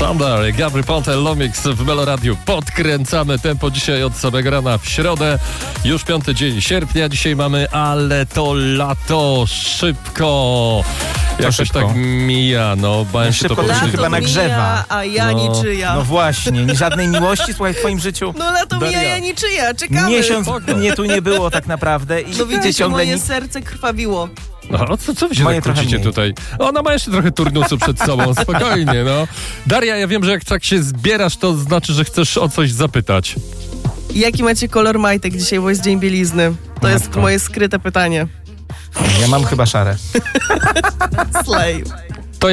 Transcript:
Thunder, Gabry Ponte, Lomix w Meloradiu. Podkręcamy tempo dzisiaj od samego rana w środę. Już 5 dzień sierpnia. Dzisiaj mamy, ale to lato szybko. Jakoś tak mija, no. Bałem się to powiedzieć. Chyba nagrzewa. A ja niczyja. No właśnie, żadnej miłości, słuchaj, w twoim życiu. No lato mija, ja niczyja, czekamy. Miesiąc mnie tu nie było tak naprawdę. I no widzicie, ciągle moje serce krwawiło. No, co wy się tak kłócicie tutaj? Ona ma jeszcze trochę turnusu przed sobą, spokojnie, no. Daria, ja wiem, że jak tak się zbierasz, to znaczy, że chcesz o coś zapytać. Jaki macie kolor majtek dzisiaj, bo jest dzień bielizny? To jest moje skryte pytanie. Ja mam chyba szare. Slave.